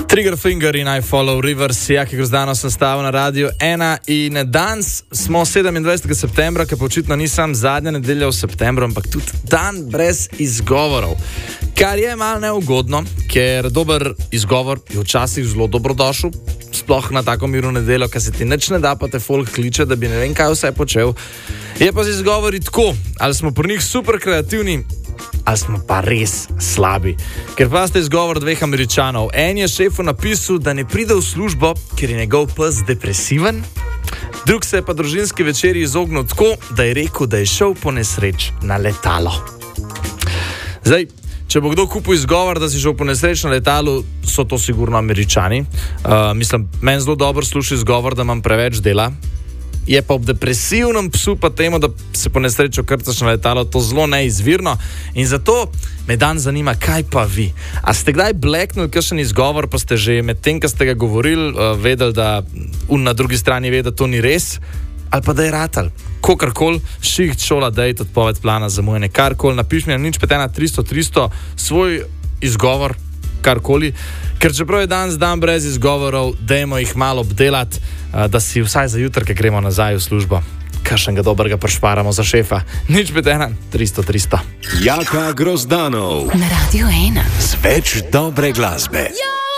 Triggerfinger in I Follow Rivers, Jaki Grozdano sem stavil na Radio 1 in danes smo 27. septembra, ki pa očitno ni sam zadnja nedelja v septembru, ampak tudi dan brez izgovorov. Kar je malo neugodno, ker dober izgovor je včasih zelo dobrodošel, sploh na tako mirno nedeljo, ker se ti nič ne da, pa te folk kliče, da bi ne vem kaj vse počel. Je pa z izgovori tako, ali smo pri njih super kreativni, ali smo pa res slabi. Ker pa ste izgovor dveh Američanov. En je šefu napisal, da ne pride v službo, ker je njegov pes depresiven. Drug se je pa družinski večerji izognil tako, da je rekel, da je šel po nesreč na letalo. Zdaj, če bo kdo kupil izgovor, da si šel po nesreč na letalu, so to sigurno Američani. Meni zelo dobro sluša izgovor, da imam preveč dela. Je pa ob depresivnem psu pa temu, da se po nesrečo krcaš na letalo, to zelo neizvirno. In zato me dan zanima, kaj pa vi? A ste kdaj bleknuli kakšen izgovor, pa ste že med tem, ko ste ga govorili, vedeli, da na drugi strani ve, da to ni res? Ali pa da je ratal? Kokarkoli, šiht, šola, dejt, odpoved plana, zamujene, karkoli, napiš mi na 051 300 svoj izgovor, karkoli. Ker čeprav je danes dan brez izgovorov, dajmo jih malo obdelati, da si vsaj za jutr, ki gremo nazaj v službo, kakšnega dobrega prešparamo za šefa. 051 300 300. Jaka Grozdanov na Radio 1 z več dobre glasbe.